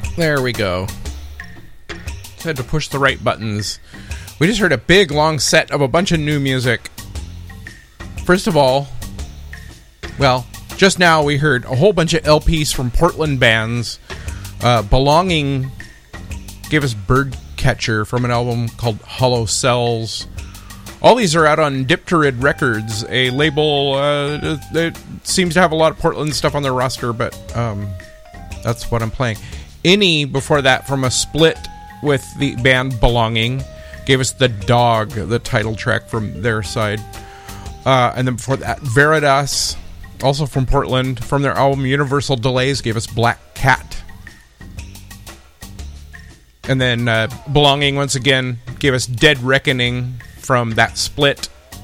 There we go. Just had to push the right buttons. We just heard a big, long set of a bunch of new music. First of all, well, just now we heard a whole bunch of LPs from Portland bands. Belonging gave us Birdcatcher from an album called Hollow Cells. All these are out on Dipterid Records, a label that seems to have a lot of Portland stuff on their roster, but that's what I'm playing. Inni, before that, from a split with the band Belonging, gave us The Dog, the title track from their side. And then before that, Veritas, also from Portland, from their album Universal Delays, gave us Black Cat. And then Belonging, once again, gave us Dead Reckoning from that split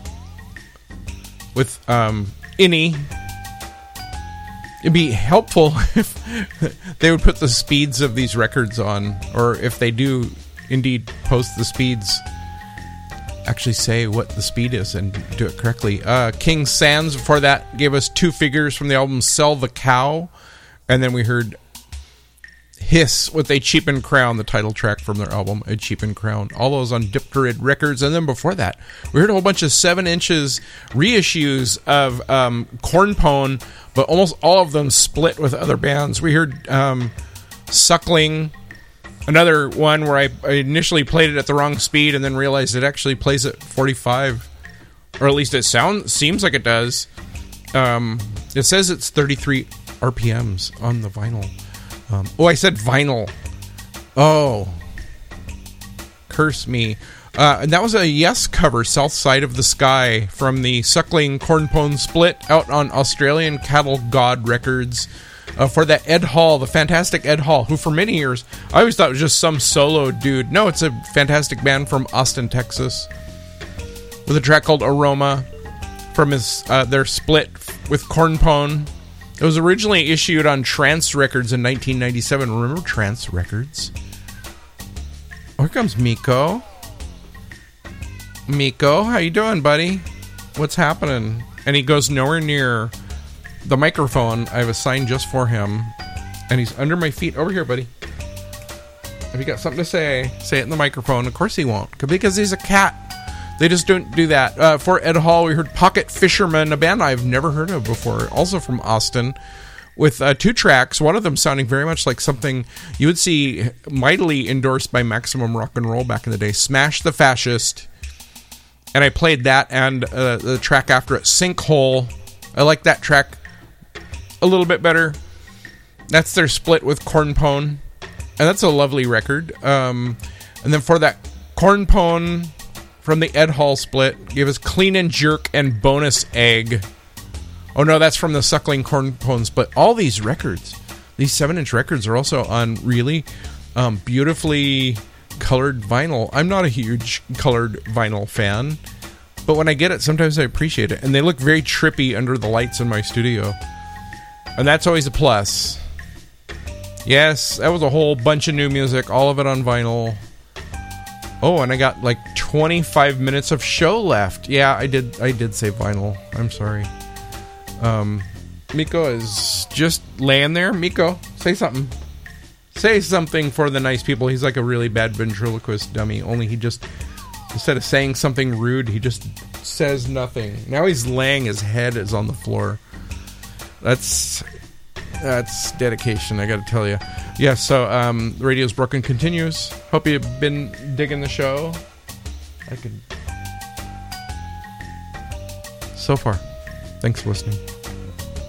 with Inni. It'd be helpful if they would put the speeds of these records on, or if they do indeed post the speeds, actually say what the speed is and do it correctly. King Sands before that gave us Two Figures from the album Sell the Cow, and then we heard Hiss with A Cheapened Crown, the title track from their album A Cheapened Crown. All those on Dipterid Records. And then before that, we heard a whole bunch of 7 inches reissues of Cornpone, but almost all of them split with other bands. We heard Suckling, another one where I initially played it at the wrong speed and then realized it actually plays at 45, or at least it seems like it does. It says it's 33 RPMs on the vinyl. I said vinyl. Oh, curse me. And that was a Yes cover, South Side of the Sky, from the Suckling Cornpone split out on Australian Cattle God Records. For that Ed Hall, the fantastic Ed Hall, who for many years I always thought was just some solo dude. No, it's a fantastic band from Austin, Texas, with a track called Aroma from his their split with Cornpone. It was originally issued on Trance Records in 1997. Remember Trance Records? Oh, here comes Miko. Miko, how you doing, buddy? What's happening? And he goes nowhere near the microphone I've assigned just for him. And he's under my feet. Over here, buddy. If you got something to say it in the microphone. Of course he won't, because he's a cat. They just don't do that. For Ed Hall, we heard Pocket Fisherman, a band I've never heard of before, also from Austin, with 2 tracks, one of them sounding very much like something you would see mightily endorsed by Maximum Rock and Roll back in the day, Smash the Fascist. And I played that and the track after it, Sinkhole. I like that track a little bit better. That's their split with Cornpone, and that's a lovely record. And then for that, Cornpone from the Ed Hall split gave us Clean and Jerk and Bonus Egg. Oh no, that's from the Suckling Cornpone split. All these records, these 7-inch records, are also on really beautifully colored vinyl. I'm not a huge colored vinyl fan, but when I get it, sometimes I appreciate it. And they look very trippy under the lights in my studio, and that's always a plus. Yes, that was a whole bunch of new music, all of it on vinyl. Oh, and I got like 25 minutes of show left. Yeah, I did say vinyl. I'm sorry. Miko is just laying there. Miko, say something. Say something for the nice people. He's like a really bad ventriloquist dummy. Only he just, instead of saying something rude, he just says nothing. Now he's laying, his head is on the floor. That's dedication, I gotta tell you. Yeah, so Radio's Broken continues. Hope you've been digging the show. So far. Thanks for listening.